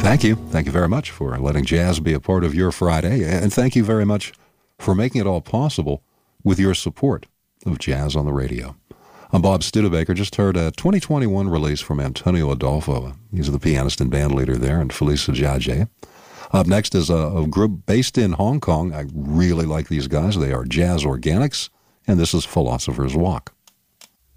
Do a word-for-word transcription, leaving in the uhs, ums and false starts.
Thank you. Thank you very much for letting jazz be a part of your Friday. And thank you very much for making it all possible with your support of jazz on the radio. I'm Bob Studebaker. Just heard a twenty twenty-one release from Antonio Adolfo. He's the pianist and band leader there, and Felicia Jaje. Up next is a, a group based in Hong Kong. I really like these guys. They are Jazz Organics, and this is Philosopher's Walk.